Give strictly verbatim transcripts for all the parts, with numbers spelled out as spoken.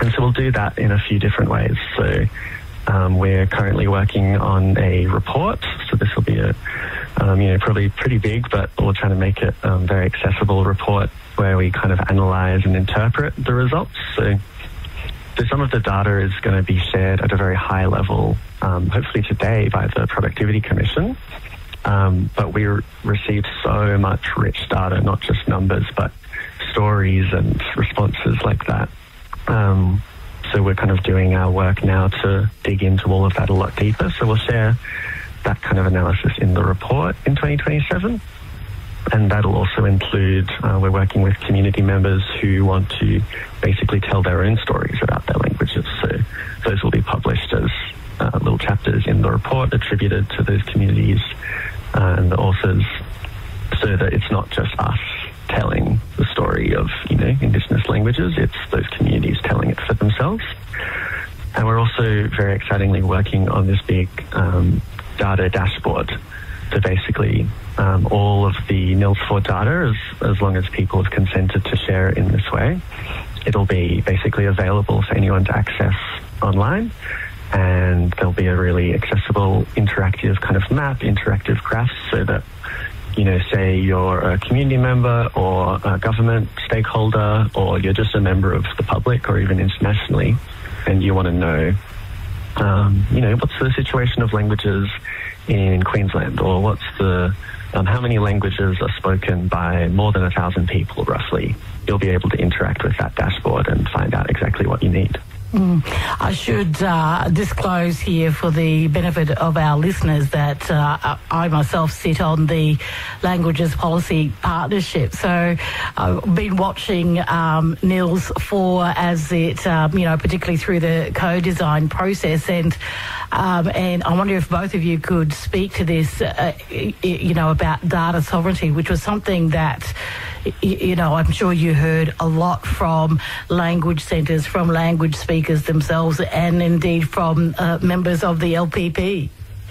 And so we'll do that in a few different ways. So um, we're currently working on a report. So this will be a, um, you know, probably pretty big, but we're trying to make it a um, very accessible report where we kind of analyse and interpret the results. So, so some of the data is going to be shared at a very high level, um, hopefully today by the Productivity Commission. Um, but we re- received so much rich data, not just numbers, but stories and responses like that. Um, so we're kind of doing our work now to dig into all of that a lot deeper. So we'll share that kind of analysis in the report in twenty twenty-seven. And that'll also include, uh, we're working with community members who want to basically tell their own stories about their languages. So those will be published as uh, little chapters in the report attributed to those communities uh, and the authors, so that it's not just us telling the story of, you know, Indigenous languages, it's those communities telling it for themselves. And we're also very excitingly working on this big um, data dashboard. So basically um, all of the N I L S four data, as, as long as people have consented to share it in this way, it'll be basically available for anyone to access online. And there'll be a really accessible, interactive kind of map, interactive graphs, so that, you know, say you're a community member or a government stakeholder, or you're just a member of the public or even internationally, and you want to know, um, you know, what's the situation of languages in Queensland, or what's the, um, how many languages are spoken by more than a thousand people roughly. You'll be able to interact with that dashboard and find out exactly what you need. Mm. I should uh, disclose here for the benefit of our listeners that uh, I myself sit on the Languages Policy Partnership. So I've been watching um, N I L S four as it, um, you know, particularly through the co-design process, and um, and I wonder if both of you could speak to this, uh, you know, about data sovereignty, which was something that, you know, I'm sure you heard a lot from language centres, from language speakers themselves, and indeed from uh, members of the L P P.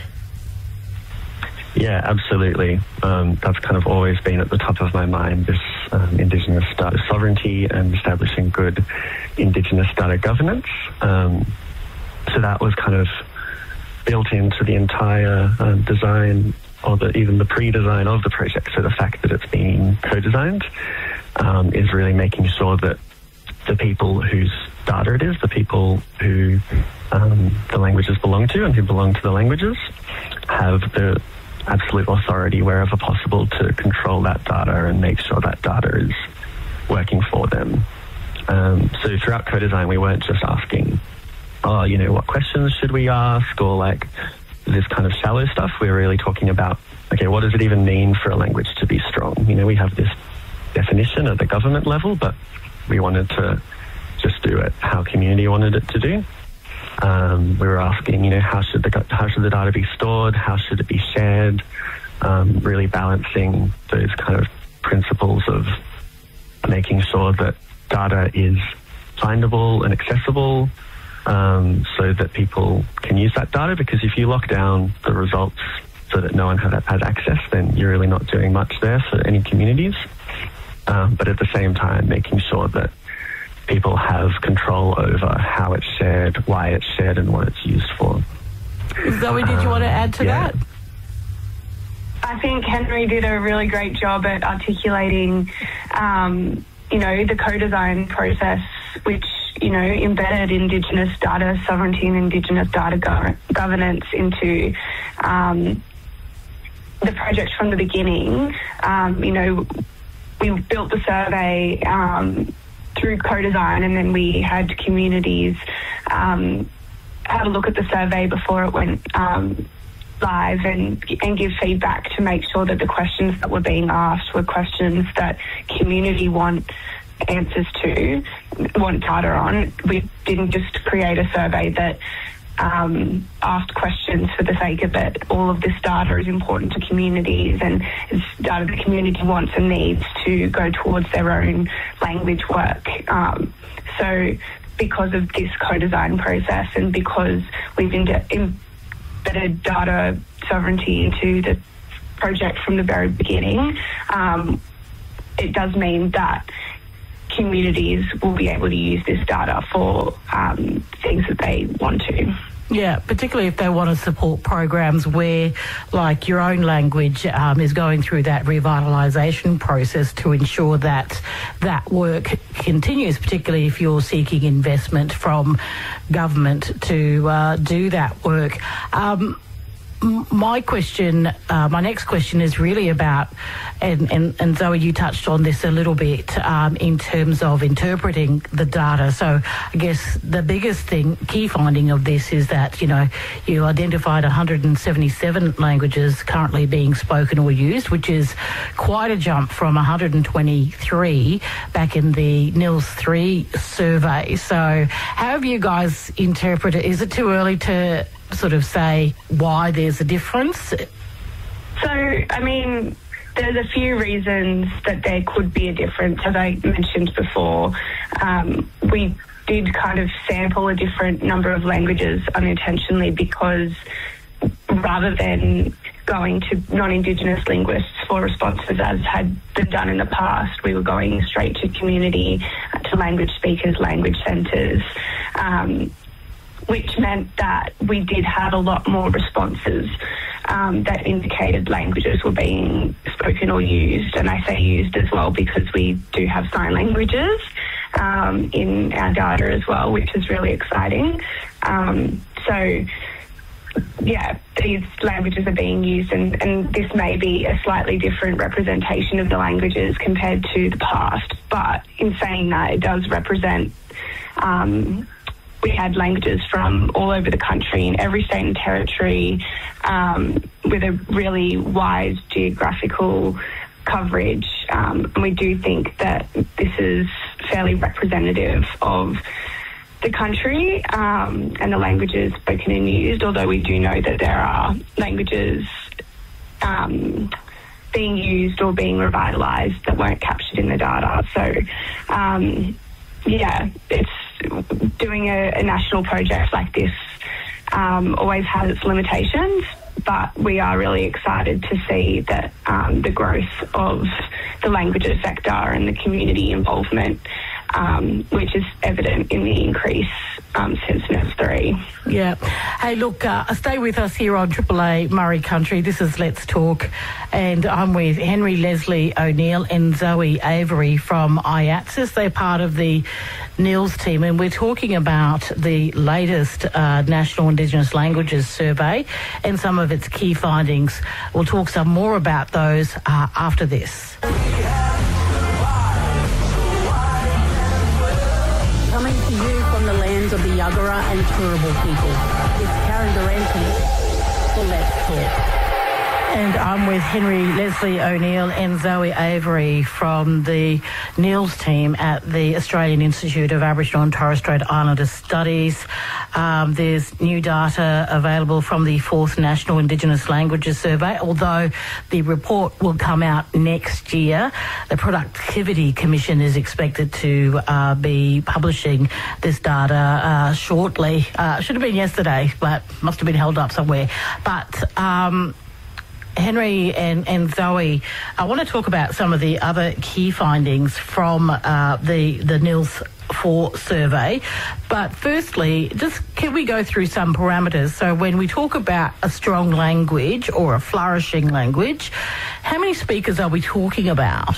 Yeah, absolutely. Um, that's kind of always been at the top of my mind, this um, Indigenous data sovereignty and establishing good Indigenous data governance. Um, so that was kind of built into the entire um, design, or the, even the pre-design of the project. So the fact that it's being co-designed um, is really making sure that the people whose data it is, the people who um, the languages belong to and who belong to the languages, have the absolute authority wherever possible to control that data and make sure that data is working for them. Um, so throughout co-design, we weren't just asking, oh, you know, what questions should we ask, or like this kind of shallow stuff. We're really talking about, okay, what does it even mean for a language to be strong? You know, we have this definition at the government level, but we wanted to just do it how community wanted it to do. Um, we were asking, you know, how should the how should the data be stored? How should it be shared? Um, really balancing those kind of principles of making sure that data is findable and accessible, um, so that people can use that data. Because if you lock down the results so that no one has, has access, then you're really not doing much there for any communities. Um, but at the same time, making sure that people have control over how it's shared, why it's shared, and what it's used for. Zoe, did you want to add to yeah. that? I think Henry did a really great job at articulating, um, you know, the co-design process, which, you know, embedded Indigenous data sovereignty and Indigenous data go- governance into um, the project from the beginning. Um, you know, we built the survey um, through co-design, and then we had communities um, have a look at the survey before it went um, live and, and give feedback to make sure that the questions that were being asked were questions that community want answers to, want data on. We didn't just create a survey that um, asked questions for the sake of it. All of this data is important to communities, and it's data the community wants and needs to go towards their own language work. Um, so because of this co-design process, and because we've embedded data sovereignty into the project from the very beginning, um, it does mean that communities will be able to use this data for um, things that they want to. Yeah, particularly if they want to support programs where, like, your own language um, is going through that revitalisation process to ensure that that work continues, particularly if you're seeking investment from government to uh, do that work. Um, My question, uh, my next question is really about, and, and, and Zoe, you touched on this a little bit um, in terms of interpreting the data. So I guess the biggest thing, key finding of this is that, you know, you identified one hundred seventy-seven languages currently being spoken or used, which is quite a jump from one hundred twenty-three back in the N I L S three survey. So how have you guys interpreted? Is it too early to sort of say why there's a difference? So, I mean, there's a few reasons that there could be a difference. As I mentioned before, um, we did kind of sample a different number of languages unintentionally because rather than going to non-Indigenous linguists for responses as had been done in the past, we were going straight to community, to language speakers, language centres, um, which meant that we did have a lot more responses um, that indicated languages were being spoken or used. And I say used as well because we do have sign languages um, in our data as well, which is really exciting. Um, so, yeah, these languages are being used, and, and this may be a slightly different representation of the languages compared to the past. But in saying that, it does represent... Um, We had languages from all over the country in every state and territory um, with a really wide geographical coverage. Um, and we do think that this is fairly representative of the country um, and the languages spoken and used, although we do know that there are languages um, being used or being revitalised that weren't captured in the data. So, um, yeah, it's doing a, a national project like this um, always has its limitations, but we are really excited to see that um, the growth of the languages sector and the community involvement, um, which is evident in the increase um, since N I L S three. Yeah. Hey, look, uh, stay with us here on Triple A Murray Country. This is Let's Talk, and I'm with Henry Leslie O'Neill and Zoe Avery from I A T S I S. They're part of the N I L S team, and we're talking about the latest uh, National Indigenous Languages Survey and some of its key findings. We'll talk some more about those uh, after this. Coming to you from the lands of the Yagara and Turrbal people, it's Karen Durante for Let's Talk. And I'm with Henry Leslie O'Neill and Zoe Avery from the N I L S team at the Australian Institute of Aboriginal and Torres Strait Islander Studies. Um, there's new data available from the fourth National Indigenous Languages Survey, although the report will come out next year. The Productivity Commission is expected to uh, be publishing this data uh, shortly. Uh, should have been yesterday, but must have been held up somewhere. But... Um, Henry and, and Zoe, I want to talk about some of the other key findings from uh, the, the N I L S four survey. But firstly, just can we go through some parameters? So when we talk about a strong language or a flourishing language, how many speakers are we talking about?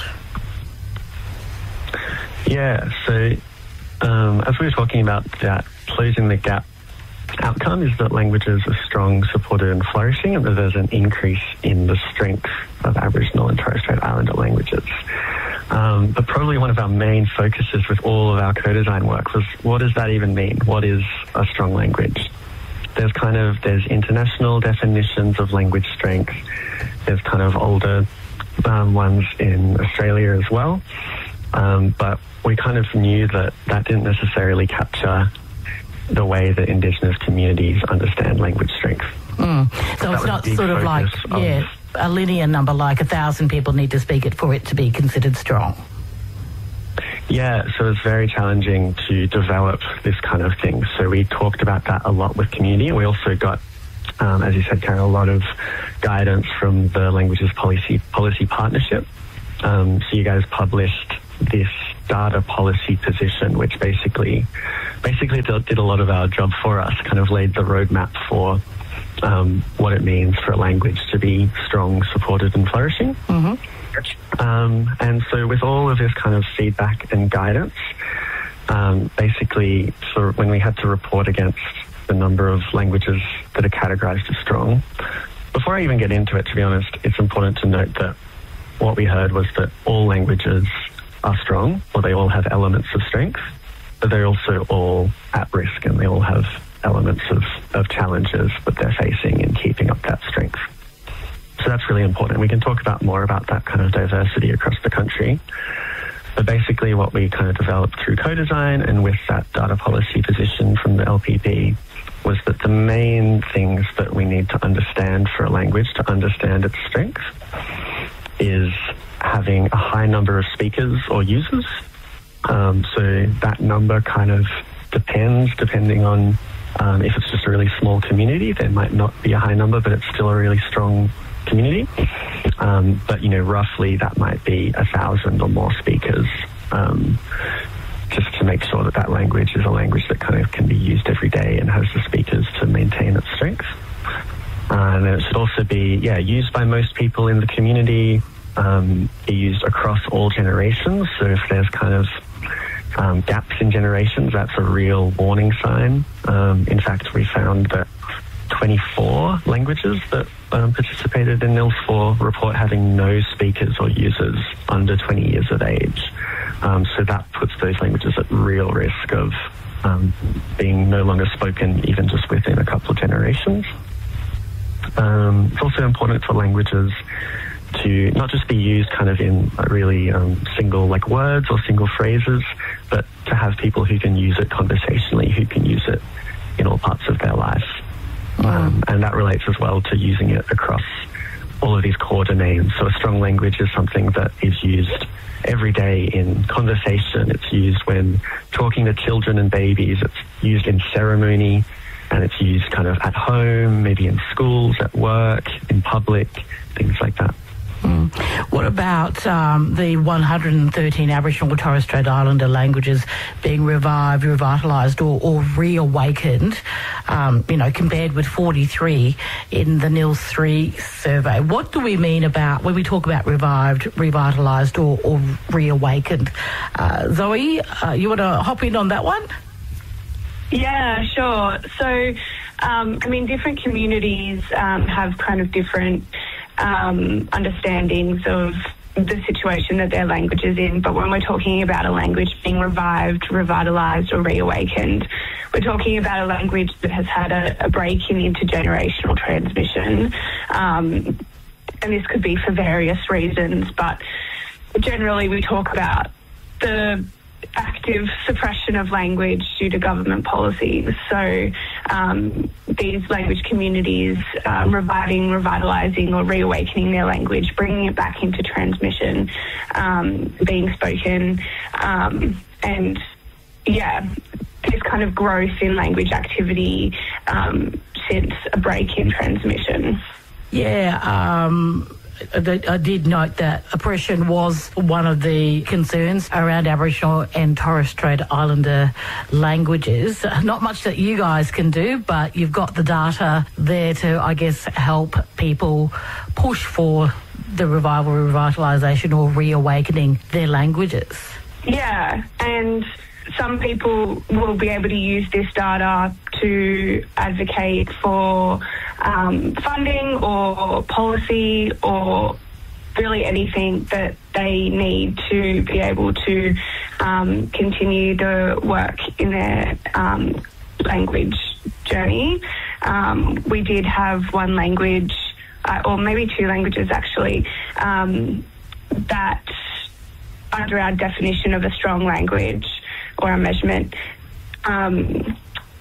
Yeah, so um, as we were talking about that, closing the gap outcome is that languages are strong, supported and flourishing, and that there's an increase in the strength of Aboriginal and Torres Strait Islander languages. Um, but probably one of our main focuses with all of our co-design work was, what does that even mean? What is a strong language? There's kind of, there's international definitions of language strength. There's kind of older um, ones in Australia as well. Um, but we kind of knew that that didn't necessarily capture the way that Indigenous communities understand language strength. Mm. So that it's not sort of like, of, yeah, a linear number, like a thousand people need to speak it for it to be considered strong. Yeah, so it's very challenging to develop this kind of thing. So we talked about that a lot with community. We also got, um, as you said, Karen, a lot of guidance from the Languages Policy Policy Partnership. Um, so you guys published this data policy position, which basically basically did a lot of our job for us, kind of laid the roadmap for um, what it means for a language to be strong, supported and flourishing. Mm-hmm. Um, and so with all of this kind of feedback and guidance, um, basically for when we had to report against the number of languages that are categorized as strong, before I even get into it, to be honest, it's important to note that what we heard was that all languages are strong, or they all have elements of strength, but they're also all at risk and they all have elements of, of challenges that they're facing in keeping up that strength. So that's really important. We can talk about more about that kind of diversity across the country. But basically what we kind of developed through co-design and with that data policy position from the L P P was that the main things that we need to understand for a language to understand its strength is having a high number of speakers or users. Um, so that number kind of depends, depending on um, if it's just a really small community, there might not be a high number, but it's still a really strong community. Um, but, you know, roughly that might be a thousand or more speakers, um, just to make sure that that language is a language that kind of can be used every day and has the speakers to maintain its strength. Uh, and it should also be, yeah, used by most people in the community, um, be used across all generations. So if there's kind of um, gaps in generations, that's a real warning sign. Um, in fact, we found that twenty-four languages that um, participated in N I L S four report having no speakers or users under twenty years of age. Um, so that puts those languages at real risk of um, being no longer spoken even just within a couple of generations. Um, it's also important for languages to not just be used kind of in really um, single like words or single phrases, but to have people who can use it conversationally, who can use it in all parts of their life. Mm. Um, and that relates as well to using it across all of these core domains. So a strong language is something that is used every day in conversation. It's used when talking to children and babies. It's used in ceremony, and it's used kind of at home, maybe in schools, at work, in public, things like that. Mm. What about um, the one hundred thirteen Aboriginal and Torres Strait Islander languages being revived, revitalised or, or reawakened, um, you know, compared with forty-three in the N I L S three survey? What do we mean about when we talk about revived, revitalised or, or reawakened? Uh, Zoe, uh, you want to hop in on that one? Yeah, sure. So, um, I mean, different communities um, have kind of different um, understandings of the situation that their language is in. But when we're talking about a language being revived, revitalised or reawakened, we're talking about a language that has had a, a break in intergenerational transmission. Um, and this could be for various reasons, but generally we talk about the active suppression of language due to government policies. So um, these language communities um, reviving, revitalising or reawakening their language, bringing it back into transmission, um, being spoken, um, and yeah, this kind of growth in language activity um, since a break in transmission. Yeah, um... I did note that oppression was one of the concerns around Aboriginal and Torres Strait Islander languages. Not much that you guys can do, but you've got the data there to, I guess, help people push for the revival, revitalisation or reawakening their languages. Yeah, and some people will be able to use this data to advocate for um, funding or policy or really anything that they need to be able to um, continue the work in their um, language journey. Um, we did have one language, uh, or maybe two languages actually, um, that under our definition of a strong language or a measurement, um,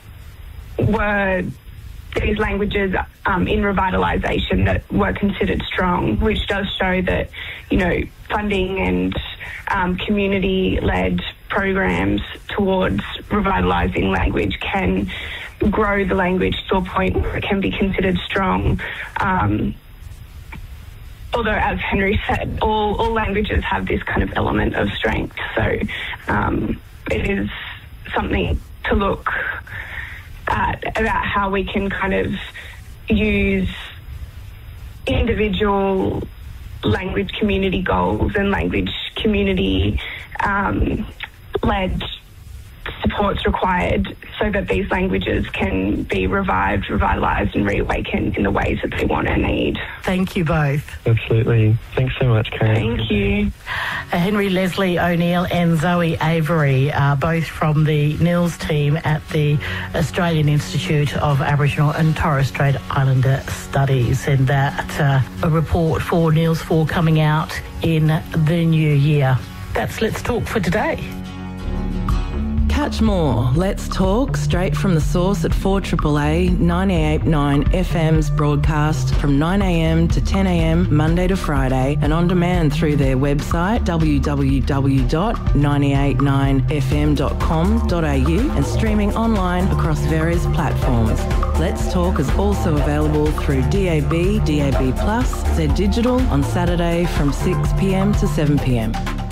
were these languages um, in revitalisation that were considered strong, which does show that, you know, funding and um, community-led programs towards revitalising language can grow the language to a point where it can be considered strong. Um, although, as Henry said, all, all languages have this kind of element of strength. So um, it is something to look at about how we can kind of use individual language community goals and language community um, led supports required so that these languages can be revived, revitalised and reawakened in the ways that they want and need. Thank you both. Absolutely. Thanks so much, Karen. Thank you. Uh, Henry Leslie O'Neill and Zoe Avery are both from the NILS team at the Australian Institute of Aboriginal and Torres Strait Islander Studies, and that uh, a report for NILS four coming out in the new year. That's Let's Talk for today. Catch more Let's Talk straight from the source at four A A A ninety-eight point nine F M's broadcast from nine a m to ten a m Monday to Friday, and on demand through their website w w w dot nine eight nine f m dot com dot a u and streaming online across various platforms. Let's Talk is also available through D A B, D A B plus, Z Digital on Saturday from six p m to seven p m.